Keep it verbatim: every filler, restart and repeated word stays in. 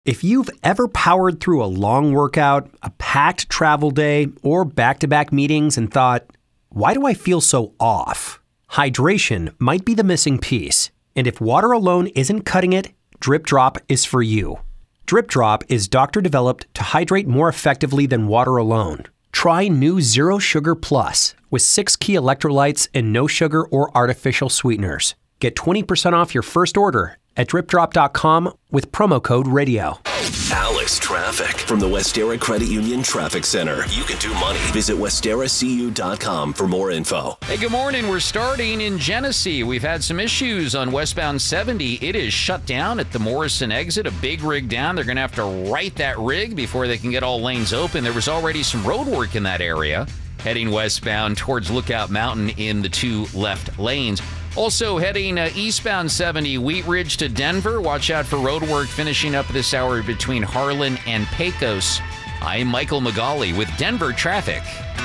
If you've ever powered through a long workout, a packed travel day, or back-to-back meetings and thought, why do I feel so off? Hydration might be the missing piece. And if water alone isn't cutting it, Drip Drop is for you. Drip Drop is doctor-developed to hydrate more effectively than water alone. Try new Zero Sugar Plus with six key electrolytes and no sugar or artificial sweeteners. Get twenty percent off your first order at drip drop dot com with promo code radio. Alex Traffic from the Westera Credit Union Traffic Center. You can do money. Visit westera c u dot com for more info. Hey, good morning. We're starting in Genesee. We've had some issues on westbound seventy. It is shut down at the Morrison exit. A big rig down. They're going to have to right that rig before they can get all lanes open. There was already some road work in that area, heading westbound towards Lookout Mountain in the two left lanes. Also heading uh, eastbound seventy, Wheat Ridge to Denver. Watch out for road work finishing up this hour between Harlan and Pecos. I'm Michael McGauley with Denver Traffic.